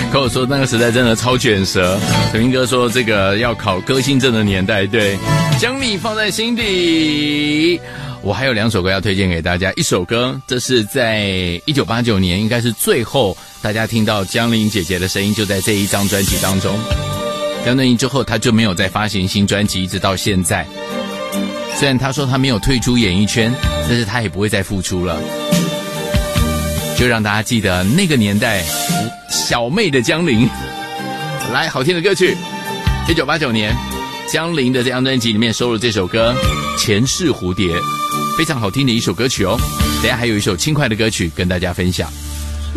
可我说那个时代真的超卷舌。陈明哥说这个要考歌星证的年代，对，将你放在心底。我还有2首歌要推荐给大家，一首歌这是在1989年，应该是最后大家听到江玲姐姐的声音，就在这一张专辑当中。江玲之后她就没有再发行新专辑，一直到现在。虽然她说她没有退出演艺圈，但是她也不会再复出了。就让大家记得那个年代小妹的江玲。来，好听的歌曲，1989年江玲的这张专辑里面收录这首歌《前世蝴蝶》，非常好听的一首歌曲哦。等一下还有一首轻快的歌曲跟大家分享。